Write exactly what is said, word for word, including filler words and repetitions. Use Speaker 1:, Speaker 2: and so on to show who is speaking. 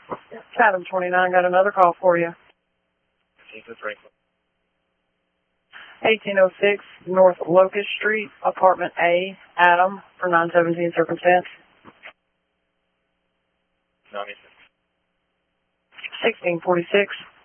Speaker 1: Adam twenty-nine, got another call for you. eighteen oh six North Locust Street, Apartment A, Adam, for nine seventeen circumstance. sixteen forty-six